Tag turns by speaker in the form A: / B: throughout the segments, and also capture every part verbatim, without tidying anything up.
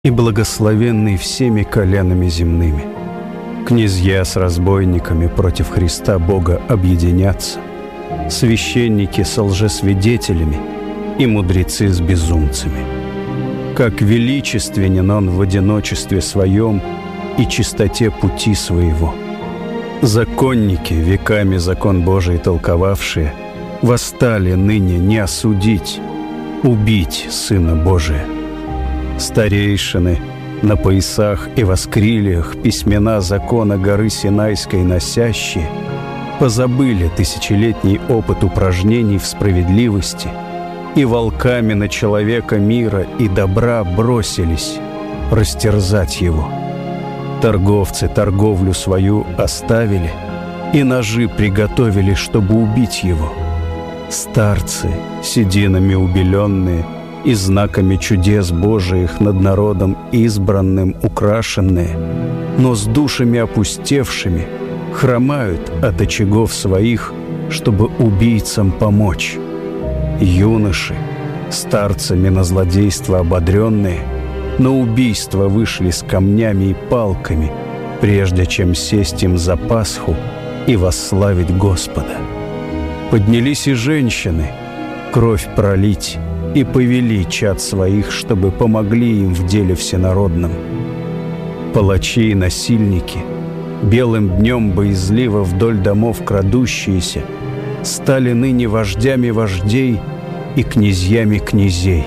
A: и благословенный всеми коленами земными. Князья с разбойниками против Христа Бога объединятся, священники со лжесвидетелями и мудрецы с безумцами. Как величественен он в одиночестве своем и чистоте пути своего. Законники, веками закон Божий толковавшие, восстали ныне не осудить, убить Сына Божия. Старейшины на поясах и воскрилиях письмена закона горы Синайской носящие позабыли тысячелетний опыт упражнений в справедливости и волками на человека мира и добра бросились растерзать его. Торговцы торговлю свою оставили и ножи приготовили, чтобы убить его. Старцы, сединами убеленные и знаками чудес Божиих над народом избранным украшенные, но с душами опустевшими, хромают от очагов своих, чтобы убийцам помочь. Юноши, старцами на злодейство ободренные, на убийство вышли с камнями и палками, прежде чем сесть им за Пасху и восславить Господа. Поднялись и женщины, кровь пролить, и повели чад своих, чтобы помогли им в деле всенародном. Палачи и насильники, белым днем боязливо вдоль домов крадущиеся, стали ныне вождями вождей и князьями князей.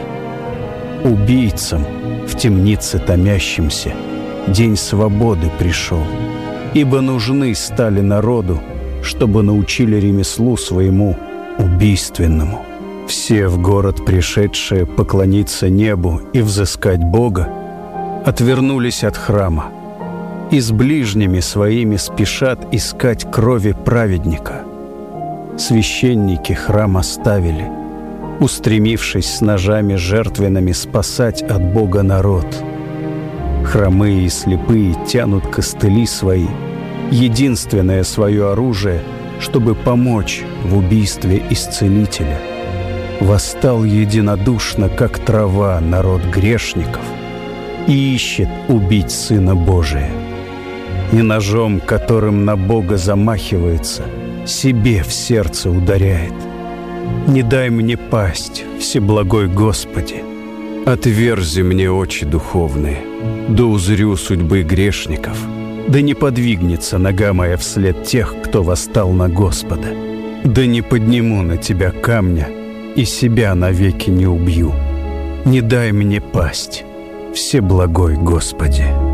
A: Убийцам в темнице томящимся день свободы пришел, ибо нужны стали народу, чтобы научили ремеслу своему убийственному. Все в город пришедшие поклониться небу и взыскать Бога отвернулись от храма и с ближними своими спешат искать крови праведника. Священники храм оставили, устремившись с ножами жертвенными спасать от Бога народ. Хромые и слепые тянут костыли свои, единственное свое оружие, чтобы помочь в убийстве исцелителя. Восстал единодушно, как трава, народ грешников и ищет убить Сына Божия. И ножом, которым на Бога замахивается, себе в сердце ударяет. Не дай мне пасть, Всеблагой Господи, отверзи мне очи духовные, да узрю судьбы грешников, да не подвигнется нога моя вслед тех, кто восстал на Господа, да не подниму на Тебя камня и себя навеки не убью. Не дай мне пасть, Всеблагой Господи.